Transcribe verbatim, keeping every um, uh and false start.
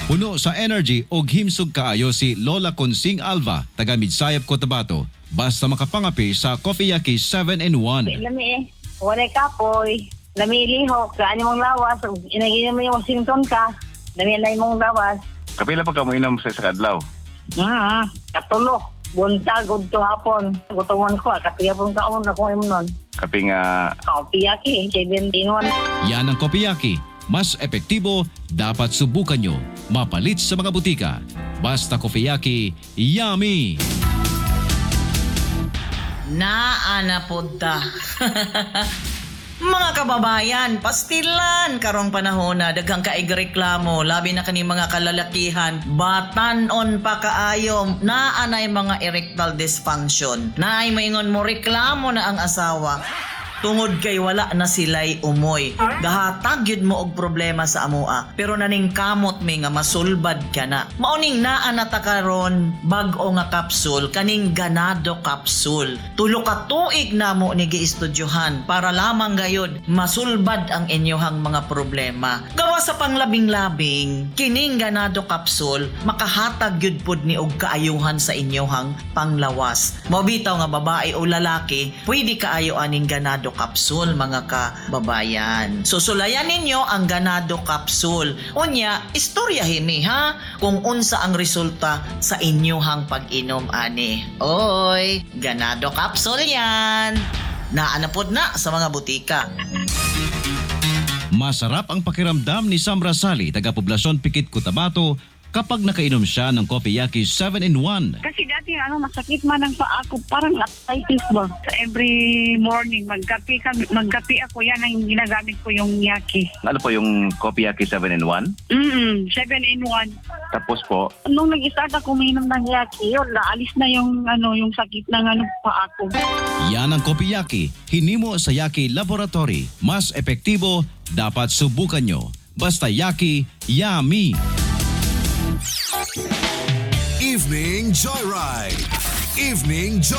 Puno sa energy o himsog kaayo si Lola Consing Alva, taga Midsayap, Cotabato. Basta makapangapi sa Coffeeyaki seven in one. Lami eh. Wala kapoy. Lami lihok. Kaani mong lawas. Inaginom mo yung Washington ka. Lami na mong lawas. Kapila pa ka mo inom sa isa kadlaw? Ah, katulo. Buntag, to hapon. Gutuman ko. Katiyapon kaon na kung nun. Kapi nga Coffeeyaki seven in one. Yan ang Coffeeyaki. Mas epektibo, dapat subukan nyo. Mapalit sa mga butika. Basta Coffeeyaki, yummy! Naana podda. Mga kababayan, pastilan karong panahon na daghang kaigreklamo, labi na kani mga kalalakihan, batanon pa kaayo, naanay mga erectile dysfunction. Naay maingon mo reklamo na ang asawa. Tungod kay wala na sila'y umoy. Gahatag yun mo og problema sa amoa. Pero naning kamot mi nga masulbad ka na. Mauning naa na ta karon bag-o nga kapsul, kaning ganado kapsul. Tulo ka tuig na mo ni giistudyohan para lamang gayod masulbad ang inyohang mga problema. Gawa sa panglabing-labing, kining ganado kapsul makahatag yun pod ni og kaayuhan sa inyohang panglawas. Mabitaw nga babae o lalaki, pwede kaayo aning ganado capsule mga kababayan. Susulayan ninyo ang ganado capsule. Unya, istoryahin ni ha kung unsa ang resulta sa inyohang pag-inom ani. Oy, ganado capsule yan. Naanapod na sa mga butika. Masarap ang pakiramdam ni Sam Rasali, taga Poblasyon Pikit, Cotabato, kapag nakainom siya ng Coffeeyaki seven in one. Kasi dati ano, masakit man ang paa ko, parang arthritis ba. So every morning, magkapi, kami, magkapi ako, yan ang ginagamit ko yung yaki. ano po yung Coffeeyaki seven in one? Mm seven in one. Tapos po, Nung nag-start ako uminom ng yaki, yun, naalis na yung, ano, yung sakit ng ano, paa ko. Yan ang Coffeeyaki, hinimo sa Yaki Laboratory. Mas epektibo, dapat subukan nyo. Basta Yaki, yummy! Evening Joyride. Evening Joyride.